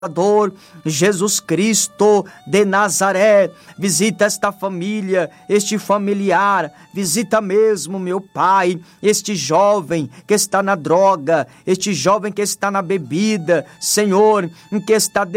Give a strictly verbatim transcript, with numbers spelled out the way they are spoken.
Salvador, Jesus Cristo de Nazaré, visita esta família, este familiar, visita mesmo, meu Pai, este jovem que está na droga, este jovem que está na bebida, Senhor, que está